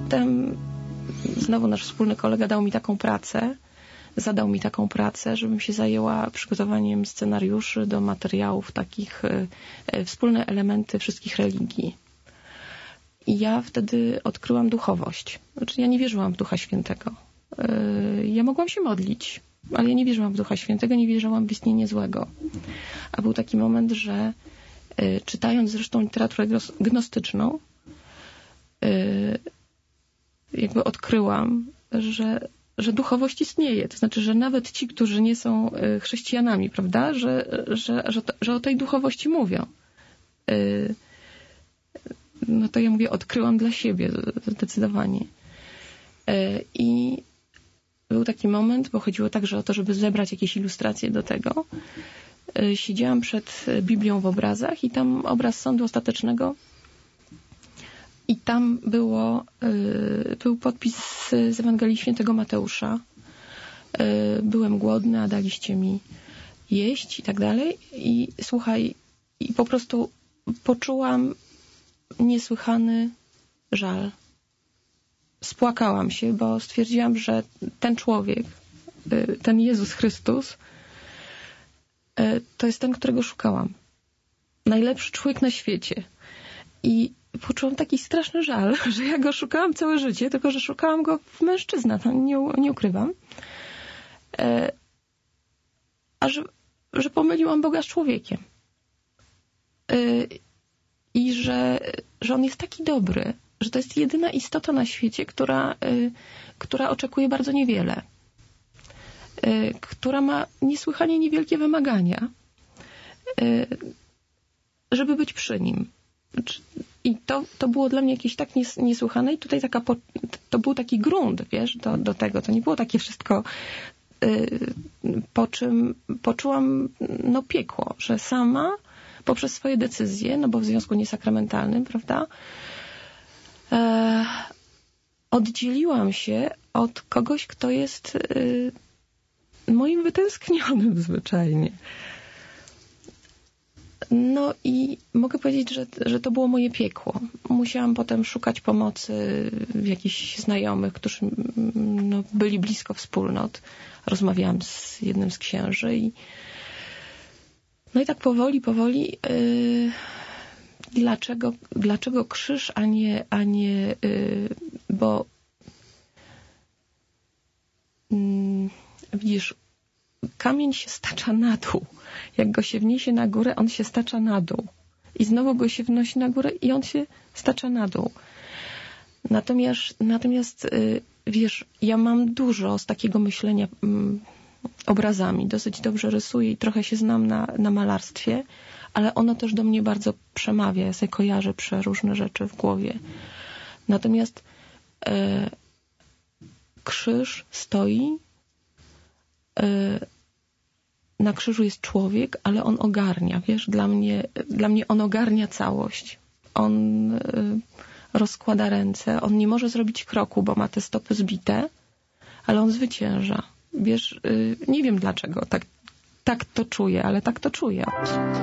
potem znowu nasz wspólny kolega zadał mi taką pracę, żebym się zajęła przygotowaniem scenariuszy do materiałów takich, wspólne elementy wszystkich religii. I ja wtedy odkryłam duchowość. Znaczy, ja nie wierzyłam w Ducha Świętego. Ja mogłam się modlić, ale ja nie wierzyłam w Ducha Świętego, nie wierzyłam w istnienie złego. A był taki moment, że czytając zresztą literaturę gnostyczną, jakby odkryłam, że duchowość istnieje. To znaczy, że nawet ci, którzy nie są chrześcijanami, prawda, że o tej duchowości mówią. No to ja mówię, odkryłam dla siebie zdecydowanie. I był taki moment, bo chodziło także o to, żeby zebrać jakieś ilustracje do tego. Siedziałam przed Biblią w obrazach i tam obraz sądu ostatecznego i tam był podpis z Ewangelii Świętego Mateusza. Byłem głodny, a daliście mi jeść i tak dalej. I słuchaj, i po prostu poczułam niesłychany żal. Spłakałam się, bo stwierdziłam, że ten człowiek, ten Jezus Chrystus, to jest ten, którego szukałam. Najlepszy człowiek na świecie. I poczułam taki straszny żal, że ja go szukałam całe życie, tylko że szukałam go w mężczyznach, no, nie ukrywam. A że pomyliłam Boga z człowiekiem. I że on jest taki dobry, że to jest jedyna istota na świecie, która oczekuje bardzo niewiele. Która ma niesłychanie niewielkie wymagania, żeby być przy nim. I to było dla mnie jakieś tak niesłychane i tutaj to był taki grunt, wiesz, do tego. To nie było takie wszystko, po czym poczułam piekło, że sama poprzez swoje decyzje, no bo w związku niesakramentalnym, prawda, oddzieliłam się od kogoś, kto jest moim wytęsknionym zwyczajnie. No i mogę powiedzieć, że to było moje piekło. Musiałam potem szukać pomocy w jakichś znajomych, którzy byli blisko wspólnot. Rozmawiałam z jednym z księży i no i tak powoli, dlaczego krzyż, a nie bo widzisz, kamień się stacza na dół. Jak go się wniesie na górę, on się stacza na dół. I znowu go się wnosi na górę i on się stacza na dół. Natomiast wiesz, ja mam dużo z takiego myślenia obrazami. Dosyć dobrze rysuję i trochę się znam na malarstwie, ale ono też do mnie bardzo przemawia. Ja sobie kojarzę przeróżne rzeczy w głowie. Natomiast krzyż stoi, na krzyżu jest człowiek, ale on ogarnia, wiesz, dla mnie on ogarnia całość. On rozkłada ręce, on nie może zrobić kroku, bo ma te stopy zbite, ale on zwycięża. Wiesz, nie wiem dlaczego tak to czuję, ale tak to czuję.